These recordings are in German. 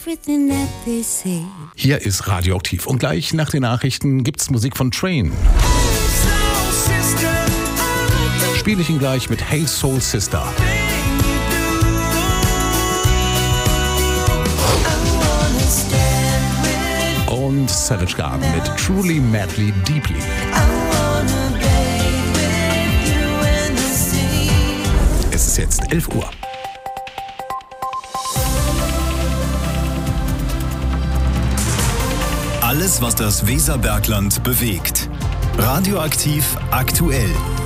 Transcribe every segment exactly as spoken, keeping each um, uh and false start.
Hier ist Radioaktiv und gleich nach den Nachrichten gibt's Musik von Train. Spiele ich ihn gleich mit Hey Soul Sister. Und Savage Garden mit Truly, Madly, Deeply. Es ist jetzt elf Uhr. Alles, was das Weserbergland bewegt. Radioaktiv aktuell.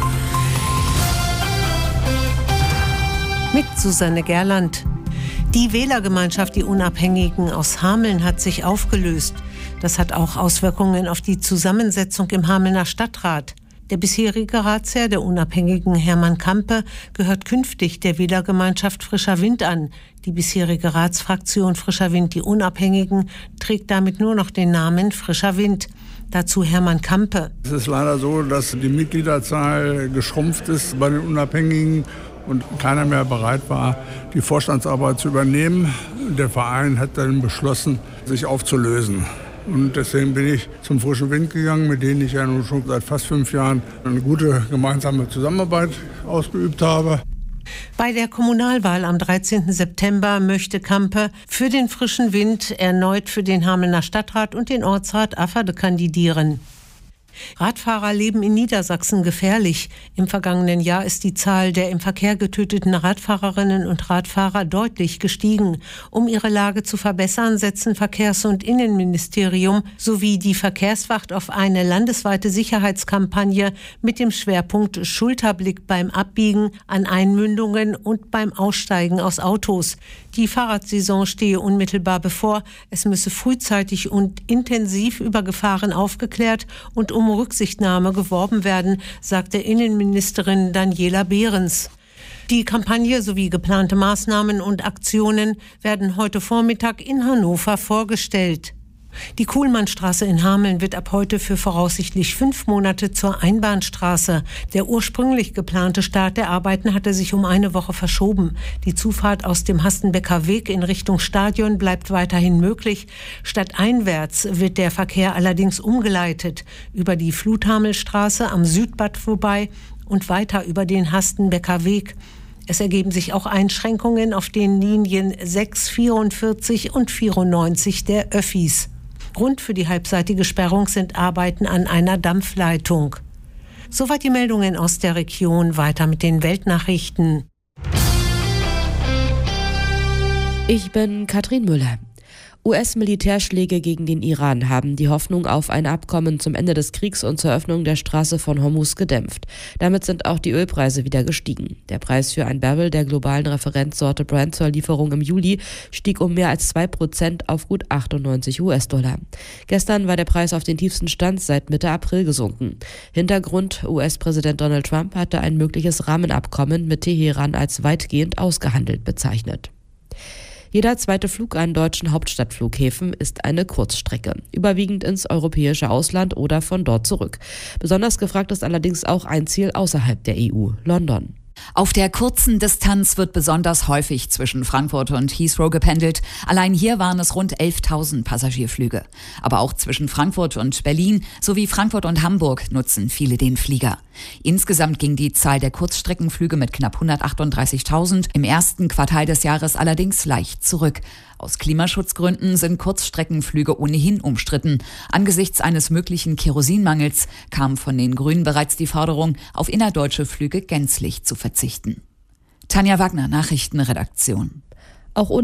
Mit Susanne Gerland. Die Wählergemeinschaft Die Unabhängigen aus Hameln hat sich aufgelöst. Das hat auch Auswirkungen auf die Zusammensetzung im Hamelner Stadtrat. Der bisherige Ratsherr der Unabhängigen, Hermann Kampe, gehört künftig der Wählergemeinschaft Frischer Wind an. Die bisherige Ratsfraktion Frischer Wind, die Unabhängigen, trägt damit nur noch den Namen Frischer Wind. Dazu Hermann Kampe. Es ist leider so, dass die Mitgliederzahl geschrumpft ist bei den Unabhängigen und keiner mehr bereit war, die Vorstandsarbeit zu übernehmen. Der Verein hat dann beschlossen, sich aufzulösen. Und deswegen bin ich zum Frischen Wind gegangen, mit denen ich ja nun schon seit fast fünf Jahren eine gute gemeinsame Zusammenarbeit ausgeübt habe. Bei der Kommunalwahl am dreizehnten September möchte Kampe für den Frischen Wind erneut für den Hamelner Stadtrat und den Ortsrat Afferde kandidieren. Radfahrer leben in Niedersachsen gefährlich. Im vergangenen Jahr ist die Zahl der im Verkehr getöteten Radfahrerinnen und Radfahrer deutlich gestiegen. Um ihre Lage zu verbessern, setzen Verkehrs- und Innenministerium sowie die Verkehrswacht auf eine landesweite Sicherheitskampagne mit dem Schwerpunkt Schulterblick beim Abbiegen an Einmündungen und beim Aussteigen aus Autos. Die Fahrradsaison stehe unmittelbar bevor. Es müsse frühzeitig und intensiv über Gefahren aufgeklärt und um Rücksichtnahme geworben werden, sagte Innenministerin Daniela Behrens. Die Kampagne sowie geplante Maßnahmen und Aktionen werden heute Vormittag in Hannover vorgestellt. Die Kuhlmannstraße in Hameln wird ab heute für voraussichtlich fünf Monate zur Einbahnstraße. Der ursprünglich geplante Start der Arbeiten hatte sich um eine Woche verschoben. Die Zufahrt aus dem Hastenbecker Weg in Richtung Stadion bleibt weiterhin möglich. Stadteinwärts wird der Verkehr allerdings umgeleitet. Über die Fluthamelstraße am Südbad vorbei und weiter über den Hastenbecker Weg. Es ergeben sich auch Einschränkungen auf den Linien sechs, vierundvierzig und vierundneunzig der Öffis. Grund für die halbseitige Sperrung sind Arbeiten an einer Dampfleitung. Soweit die Meldungen aus der Region. Weiter mit den Weltnachrichten. Ich bin Katrin Müller. U S-Militärschläge gegen den Iran haben die Hoffnung auf ein Abkommen zum Ende des Kriegs und zur Öffnung der Straße von Hormuz gedämpft. Damit sind auch die Ölpreise wieder gestiegen. Der Preis für ein Barrel der globalen Referenzsorte Brent zur Lieferung im Juli stieg um mehr als zwei Prozent auf gut achtundneunzig US-Dollar. Gestern war der Preis auf den tiefsten Stand seit Mitte April gesunken. Hintergrund: U S-Präsident Donald Trump hatte ein mögliches Rahmenabkommen mit Teheran als weitgehend ausgehandelt bezeichnet. Jeder zweite Flug an deutschen Hauptstadtflughäfen ist eine Kurzstrecke, überwiegend ins europäische Ausland oder von dort zurück. Besonders gefragt ist allerdings auch ein Ziel außerhalb der E U, London. Auf der kurzen Distanz wird besonders häufig zwischen Frankfurt und Heathrow gependelt. Allein hier waren es rund elftausend Passagierflüge. Aber auch zwischen Frankfurt und Berlin sowie Frankfurt und Hamburg nutzen viele den Flieger. Insgesamt ging die Zahl der Kurzstreckenflüge mit knapp hundertachtunddreißigtausend im ersten Quartal des Jahres allerdings leicht zurück. Aus Klimaschutzgründen sind Kurzstreckenflüge ohnehin umstritten. Angesichts eines möglichen Kerosinmangels kam von den Grünen bereits die Forderung, auf innerdeutsche Flüge gänzlich zu verzichten. Tanja Wagner, Nachrichtenredaktion. Auch ohne